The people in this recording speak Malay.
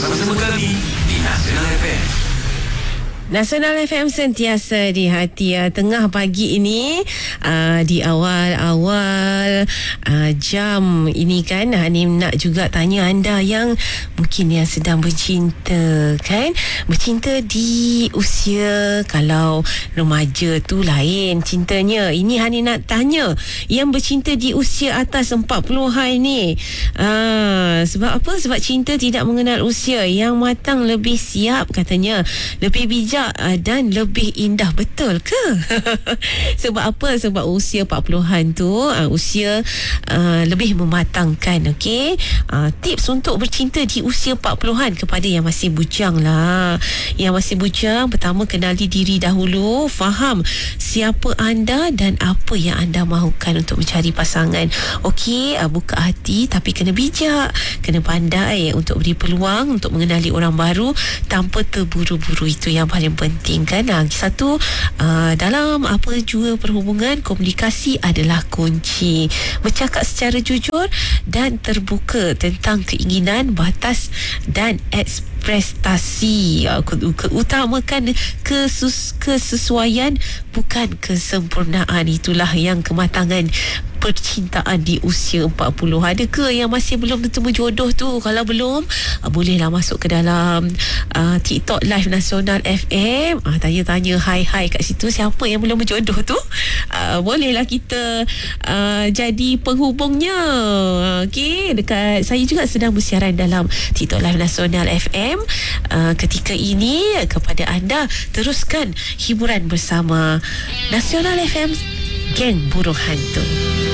Bersama-sama kami di Nasional FM. Nasional FM sentiasa di hati tengah pagi ini, di awal-awal jam ini kan, Hanim nak juga tanya anda yang mungkin yang sedang bercinta kan, bercinta di usia, kalau remaja tu lain cintanya. Ini Hanim nak tanya yang bercinta di usia atas 40-an ni, sebab apa? Sebab cinta tidak mengenal usia. Yang matang lebih siap katanya, lebih bijak dan lebih indah. Betul ke? Sebab apa? Sebab usia 40-an tu usia lebih mematangkan. Okey, tips untuk bercinta di usia 40-an kepada yang masih bujang lah. Yang masih bujang, pertama kenali diri dahulu, faham siapa anda dan apa yang anda mahukan untuk mencari pasangan. Okey, buka hati tapi kena bijak, kena pandai untuk beri peluang untuk mengenali orang baru tanpa terburu-buru. Itu yang paling penting kan. Satu, dalam apa jua perhubungan, komunikasi adalah kunci. Bercakap secara jujur dan terbuka tentang keinginan, batas dan prestasi. Utamakan kesesuaian, bukan kesempurnaan. Itulah yang kematangan percintaan di usia 40. Ada ke yang masih belum bertemu jodoh tu? Kalau belum, bolehlah masuk ke dalam TikTok Live Nasional FM, tanya-tanya hai kat situ, siapa yang belum berjodoh tu, bolehlah kita jadi penghubungnya. Okey, dekat saya juga sedang bersiaran dalam TikTok Live Nasional FM ketika ini. Kepada anda, teruskan hiburan bersama Nasional FM, Geng Burung Hantu.